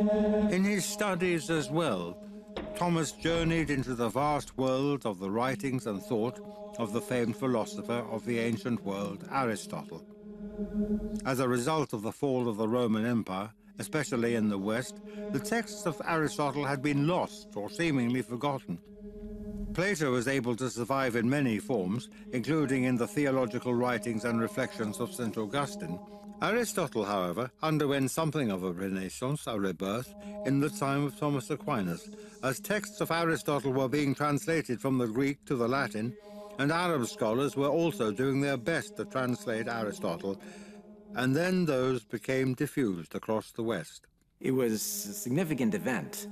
In his studies as well, Thomas journeyed into the vast world of the writings and thought of the famed philosopher of the ancient world, Aristotle. As a result of the fall of the Roman Empire, especially in the West, the texts of Aristotle had been lost or seemingly forgotten. Plato was able to survive in many forms, including in the theological writings and reflections of St. Augustine. Aristotle, however, underwent something of a renaissance, a rebirth, in the time of Thomas Aquinas, as texts of Aristotle were being translated from the Greek to the Latin, and Arab scholars were also doing their best to translate Aristotle, and then those became diffused across the West. It was a significant event.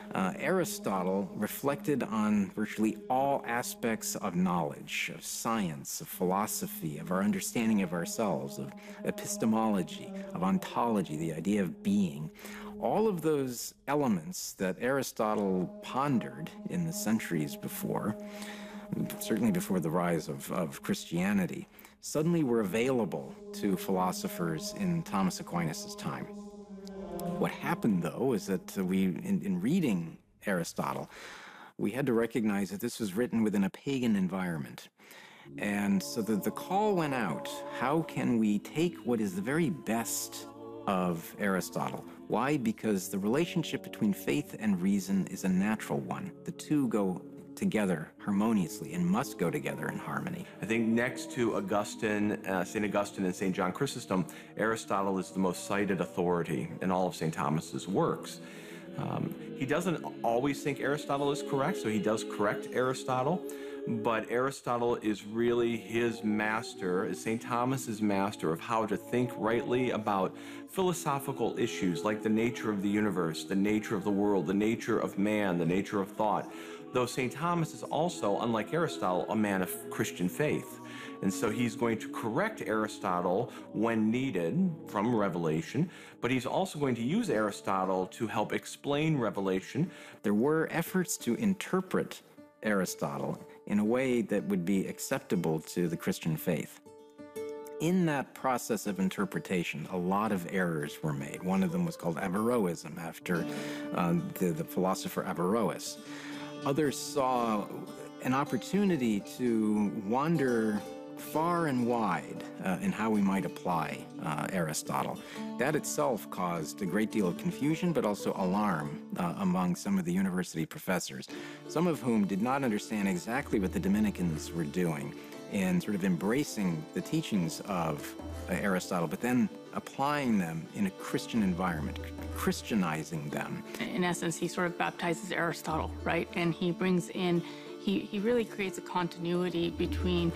Aristotle reflected on virtually all aspects of knowledge, of science, of philosophy, of our understanding of ourselves, of epistemology, of ontology, the idea of being. All of those elements that Aristotle pondered in the centuries before, certainly before the rise of Christianity, suddenly were available to philosophers in Thomas Aquinas' time. What happened, though, is that in reading Aristotle, we had to recognize that this was written within a pagan environment. And so the call went out, how can we take what is the very best of Aristotle? Why? Because the relationship between faith and reason is a natural one. The two go together harmoniously and must go together in harmony. I think next to Augustine, St. Augustine and St. John Chrysostom, Aristotle is the most cited authority in all of St. Thomas's works. He doesn't always think Aristotle is correct, so he does correct Aristotle, but Aristotle is really his master, is St. Thomas's master of how to think rightly about philosophical issues like the nature of the universe, the nature of the world, the nature of man, the nature of thought. Though St. Thomas is also, unlike Aristotle, a man of Christian faith. And so he's going to correct Aristotle when needed from Revelation, but he's also going to use Aristotle to help explain Revelation. There were efforts to interpret Aristotle in a way that would be acceptable to the Christian faith. In that process of interpretation, a lot of errors were made. One of them was called Averroism, after the philosopher Averroes. Others saw an opportunity to wander far and wide in how we might apply Aristotle. That itself caused a great deal of confusion, but also alarm among some of the university professors, some of whom did not understand exactly what the Dominicans were doing in sort of embracing the teachings of Aristotle, but then applying them in a Christian environment, Christianizing them. In essence, he sort of baptizes Aristotle, right? And he brings in, he really creates a continuity between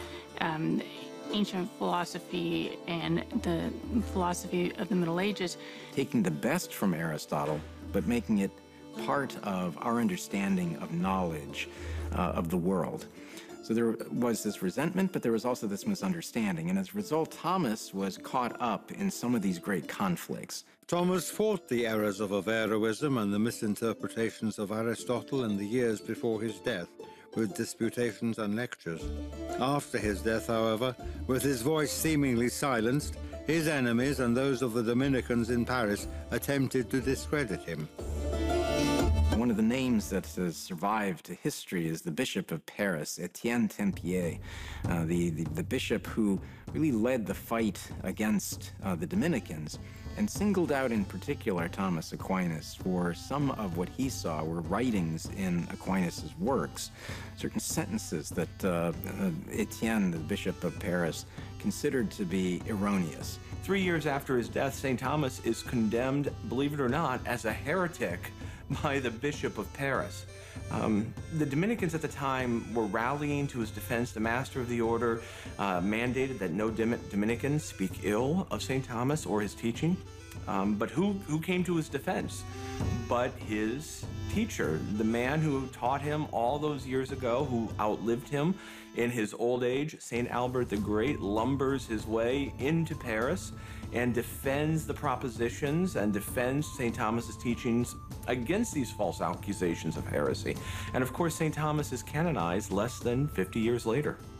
ancient philosophy and the philosophy of the Middle Ages. Taking the best from Aristotle, but making it part of our understanding of knowledge of the world. So there was this resentment, but there was also this misunderstanding. And as a result, Thomas was caught up in some of these great conflicts. Thomas fought the errors of Averroism and the misinterpretations of Aristotle in the years before his death, with disputations and lectures. After his death, however, with his voice seemingly silenced, his enemies and those of the Dominicans in Paris attempted to discredit him. One of the names that has survived to history is the Bishop of Paris, Etienne Tempier, the bishop who really led the fight against the Dominicans and singled out in particular Thomas Aquinas for some of what he saw were writings in Aquinas' works, certain sentences that Etienne, the Bishop of Paris, considered to be erroneous. 3 years after his death, St. Thomas is condemned, believe it or not, as a heretic by the Bishop of Paris. The Dominicans at the time were rallying to his defense. The master of the order mandated that no Dominicans speak ill of St. Thomas or his teaching. But who came to his defense but his teacher, the man who taught him all those years ago, who outlived him in his old age? St. Albert the Great lumbers his way into Paris and defends the propositions and defends St. Thomas's teachings against these false accusations of heresy. And of course, St. Thomas is canonized less than 50 years later.